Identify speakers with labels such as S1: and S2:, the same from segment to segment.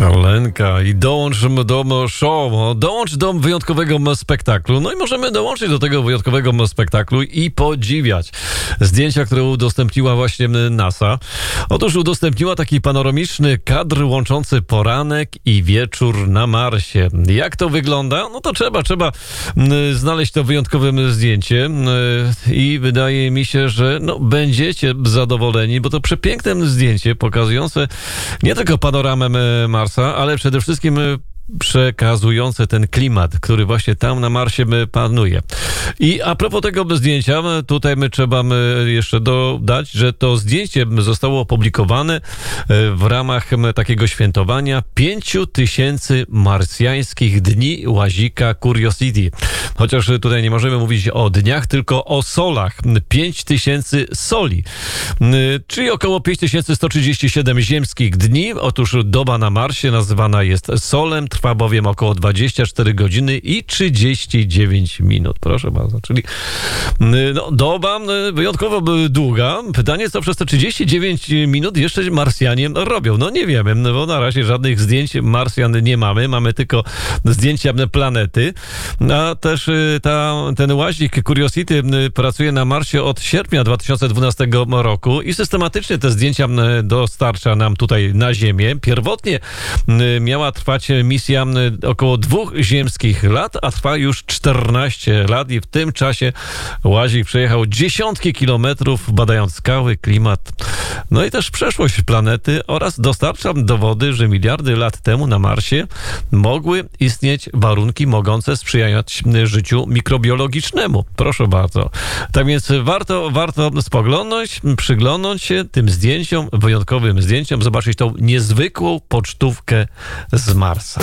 S1: Lenka i dołącz do show, dołącz do wyjątkowego spektaklu. No i możemy dołączyć do tego wyjątkowego spektaklu i podziwiać zdjęcia, które udostępniła właśnie NASA. Otóż udostępniła taki panoramiczny kadr łączący poranek i wieczór na Marsie. Jak to wygląda? No to trzeba znaleźć to wyjątkowe zdjęcie i wydaje mi się, że będziecie zadowoleni, bo to przepiękne zdjęcie pokazujące nie tylko panoramę Marsa, ale przede wszystkim przekazujące ten klimat, który właśnie tam na Marsie panuje. I a propos tego zdjęcia, tutaj trzeba jeszcze dodać, że to zdjęcie zostało opublikowane w ramach takiego świętowania 5000 marsjańskich dni łazika Curiosity. Chociaż tutaj nie możemy mówić o dniach, tylko o solach. 5000 soli, czyli około 5137 ziemskich dni. Otóż doba na Marsie nazywana jest solem, trwa bowiem około 24 godziny i 39 minut. Proszę bardzo, czyli doba wyjątkowo długa. Pytanie, co przez te 39 minut jeszcze Marsjanie robią? No nie wiemy, bo na razie żadnych zdjęć Marsjan nie mamy. Mamy tylko zdjęcia planety. A też ten łazik Curiosity pracuje na Marsie od sierpnia 2012 roku i systematycznie te zdjęcia dostarcza nam tutaj na Ziemię. Pierwotnie miała trwać misja około 2 ziemskich lat, a trwa już 14 lat i w tym czasie łazik przejechał dziesiątki kilometrów, badając skały, klimat, no i też przeszłość planety oraz dostarcza dowody, że miliardy lat temu na Marsie mogły istnieć warunki mogące sprzyjać życiu mikrobiologicznemu. Proszę bardzo. Tak więc warto spoglądać, przyglądnąć się tym zdjęciom, wyjątkowym zdjęciom, zobaczyć tą niezwykłą pocztówkę z Marsa.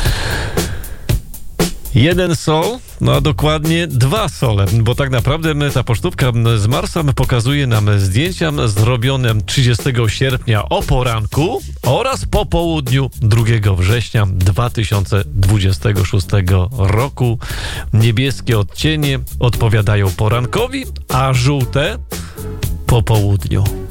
S1: Jeden sol, a dokładnie 2 sole, bo tak naprawdę ta pocztówka z Marsa pokazuje nam zdjęcia zrobione 30 sierpnia o poranku oraz po południu 2 września 2026 roku. Niebieskie odcienie odpowiadają porankowi, a żółte po południu.